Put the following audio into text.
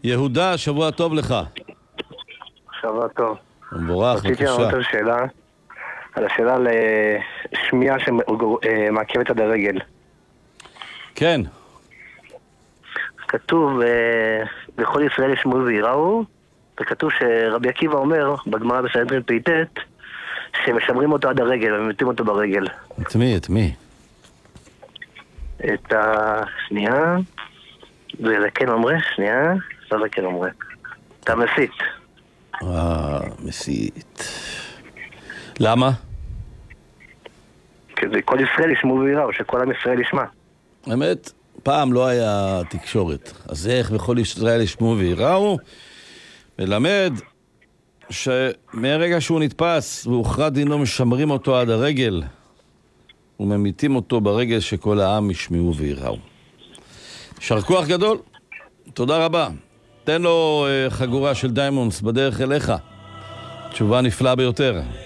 יהודה, שבוע טוב לך. שבוע טוב. מבורך, בבקשה. רציתי לענות על השאלה לשמיעה שמעכבת עד הרגל. כן. כתוב, בכל ישראל ישמעו ויראו, וכתוב שרבי עקיבא אומר, בגמרא בסנהדרין פ"ט, שמשמרים אותו עד הרגל, ומתים אותו ברגל. את מי? את מי? את השנייה, וזה כן אומרה, שנייה, זה כן אומרה. את המסית. מסית. למה? כי כל ישראל ישמעו ויראו, שכל עם ישראל ישמע. האמת, פעם לא היה תקשורת. אז איך בכל ישראל ישמעו ויראו? מלמד שמרגע שהוא נתפס והוכרע דינו משמרים אותו עד הרגל וממיתים אותו ברגל שכל העם ישמעו ויראו. יישר כוח גדול. תודה רבה. תן לו חגורה של דיימונדס בדרך אליך. תשובה נפלאה ביותר.